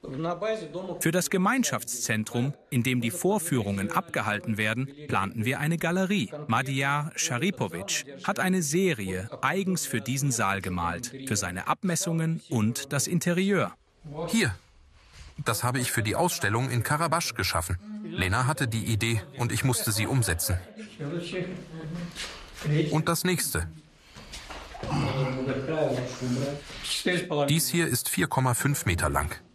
Für das Gemeinschaftszentrum, in dem die Vorführungen abgehalten werden, planten wir eine Galerie. Madiyar Sharipovic hat eine Serie eigens für diesen Saal gemalt, für seine Abmessungen und das Interieur. Hier, das habe ich für die Ausstellung in Karabach geschaffen. Lena hatte die Idee und ich musste sie umsetzen. Und das nächste. Dies hier ist 4,5 Meter lang.